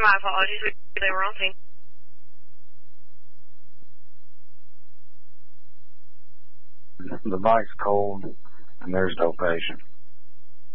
My apologies. They were on scene. The bike's cold, and there's no patient.